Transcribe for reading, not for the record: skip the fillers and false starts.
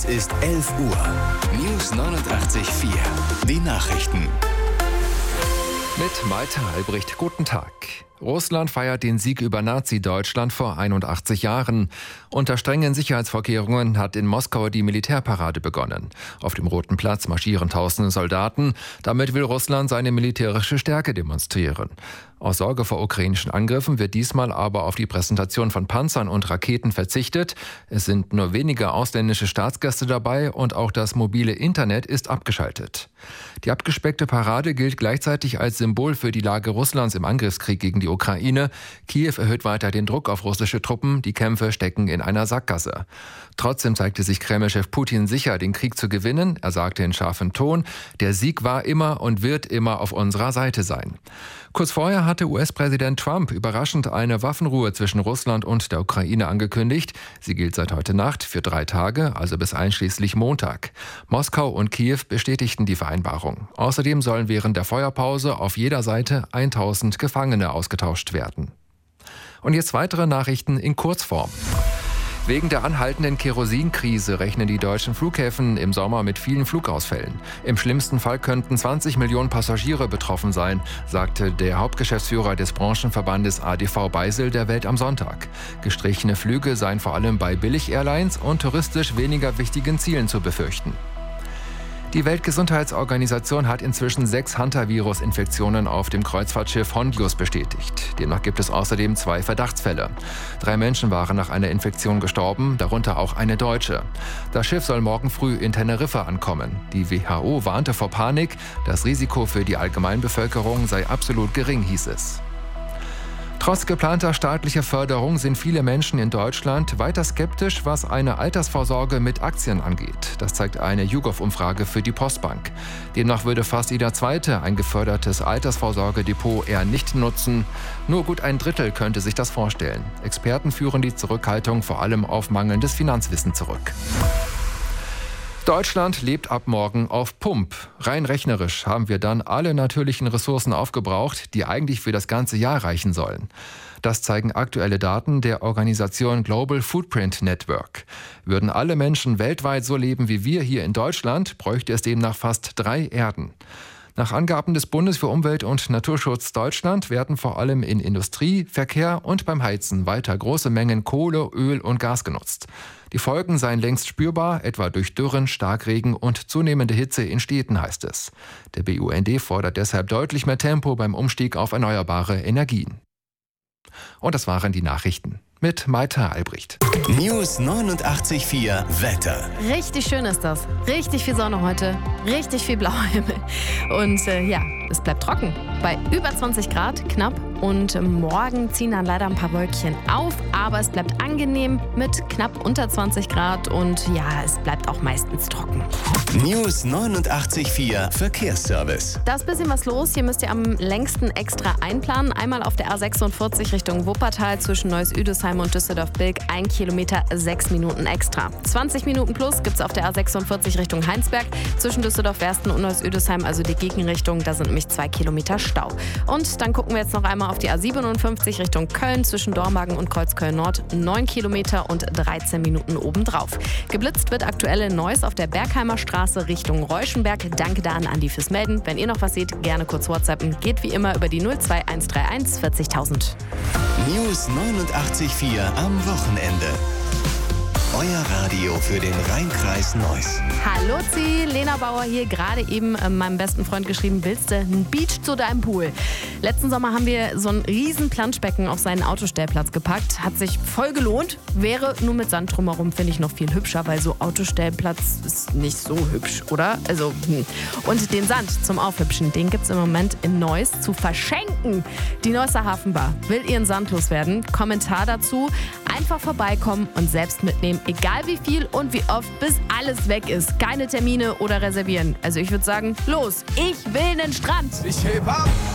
Es ist 11 Uhr. News 89.4. Die Nachrichten. Mit Malte Albrecht, guten Tag. Russland feiert den Sieg über Nazi-Deutschland vor 81 Jahren. Unter strengen Sicherheitsvorkehrungen hat in Moskau die Militärparade begonnen. Auf dem Roten Platz marschieren tausende Soldaten. Damit will Russland seine militärische Stärke demonstrieren. Aus Sorge vor ukrainischen Angriffen wird diesmal aber auf die Präsentation von Panzern und Raketen verzichtet. Es sind nur wenige ausländische Staatsgäste dabei und auch das mobile Internet ist abgeschaltet. Die abgespeckte Parade gilt gleichzeitig als Symbol für die Lage Russlands im Angriffskrieg gegen die Ukraine. Kiew erhöht weiter den Druck auf russische Truppen. Die Kämpfe stecken in einer Sackgasse. Trotzdem zeigte sich Kreml-Chef Putin sicher, den Krieg zu gewinnen. Er sagte in scharfem Ton, der Sieg war immer und wird immer auf unserer Seite sein. Kurz vorher hatte US-Präsident Trump überraschend eine Waffenruhe zwischen Russland und der Ukraine angekündigt. Sie gilt seit heute Nacht für 3 Tage, also bis einschließlich Montag. Moskau und Kiew bestätigten die Vereinbarung. Außerdem sollen während der Feuerpause auf jeder Seite 1000 Gefangene ausgetauscht werden. Und jetzt weitere Nachrichten in Kurzform. Wegen der anhaltenden Kerosinkrise rechnen die deutschen Flughäfen im Sommer mit vielen Flugausfällen. Im schlimmsten Fall könnten 20 Millionen Passagiere betroffen sein, sagte der Hauptgeschäftsführer des Branchenverbandes ADV Beisel der Welt am Sonntag. Gestrichene Flüge seien vor allem bei Billig-Airlines und touristisch weniger wichtigen Zielen zu befürchten. Die Weltgesundheitsorganisation hat inzwischen 6 Hantavirus-Infektionen auf dem Kreuzfahrtschiff Hondius bestätigt. Demnach gibt es außerdem 2 Verdachtsfälle. 3 Menschen waren nach einer Infektion gestorben, darunter auch eine Deutsche. Das Schiff soll morgen früh in Teneriffa ankommen. Die WHO warnte vor Panik. Das Risiko für die Allgemeinbevölkerung sei absolut gering, hieß es. Trotz geplanter staatlicher Förderung sind viele Menschen in Deutschland weiter skeptisch, was eine Altersvorsorge mit Aktien angeht. Das zeigt eine YouGov-Umfrage für die Postbank. Demnach würde fast jeder Zweite ein gefördertes Altersvorsorgedepot eher nicht nutzen. Nur gut ein Drittel könnte sich das vorstellen. Experten führen die Zurückhaltung vor allem auf mangelndes Finanzwissen zurück. Deutschland lebt ab morgen auf Pump. Rein rechnerisch haben wir dann alle natürlichen Ressourcen aufgebraucht, die eigentlich für das ganze Jahr reichen sollen. Das zeigen aktuelle Daten der Organisation Global Footprint Network. Würden alle Menschen weltweit so leben wie wir hier in Deutschland, bräuchte es demnach fast 3 Erden. Nach Angaben des Bundes für Umwelt und Naturschutz Deutschland werden vor allem in Industrie, Verkehr und beim Heizen weiter große Mengen Kohle, Öl und Gas genutzt. Die Folgen seien längst spürbar, etwa durch Dürren, Starkregen und zunehmende Hitze in Städten, heißt es. Der BUND fordert deshalb deutlich mehr Tempo beim Umstieg auf erneuerbare Energien. Und das waren die Nachrichten mit Malte Albrecht. News 89.4 Wetter. Richtig schön ist das. Richtig viel Sonne heute. Richtig viel blauer Himmel. Und es bleibt trocken. Bei über 20 Grad knapp. Und morgen ziehen dann leider ein paar Wölkchen auf. Aber es bleibt angenehm mit knapp unter 20 Grad. Und es bleibt auch meistens trocken. News 89.4 Verkehrsservice. Da ist ein bisschen was los. Hier müsst ihr am längsten extra einplanen. Einmal auf der A46 Richtung Wuppertal zwischen Neuss-Üdesheim und Düsseldorf-Bilk 1 Kilometer 6 Minuten extra. 20 Minuten plus gibt es auf der A46 Richtung Heinsberg zwischen Düsseldorf-Wersten und Neuss-Üdesheim, also die Gegenrichtung. Da sind nämlich 2 Kilometer Stau. Und dann gucken wir jetzt noch einmal auf die A57 Richtung Köln zwischen Dormagen und Kreuzköln-Nord. 9 Kilometer und 13 Minuten obendrauf. Geblitzt wird aktuell in Neuss auf der Bergheimer Straße Richtung Reuschenberg. Danke da an Andi fürs Melden. Wenn ihr noch was seht, gerne kurz WhatsAppen. Geht wie immer über die 02131 40.000. News 89.4 am Wochenende. Euer Radio für den Rhein-Kreis Neuss. Hallo Lena Bauer hier, gerade eben meinem besten Freund geschrieben, willst du einen Beach zu deinem Pool? Letzten Sommer haben wir so ein riesen Planschbecken auf seinen Autostellplatz gepackt. Hat sich voll gelohnt, wäre nur mit Sand drumherum, finde ich noch viel hübscher, weil so Autostellplatz ist nicht so hübsch, oder? Und den Sand zum Aufhübschen, den gibt es im Moment in Neuss zu verschenken. Die Neusser Hafenbar will ihren Sand loswerden. Kommentar dazu, einfach vorbeikommen und selbst mitnehmen. Egal wie viel und wie oft, bis alles weg ist. Keine Termine oder reservieren. Also ich würde sagen, los, ich will einen Strand. Ich heb ab.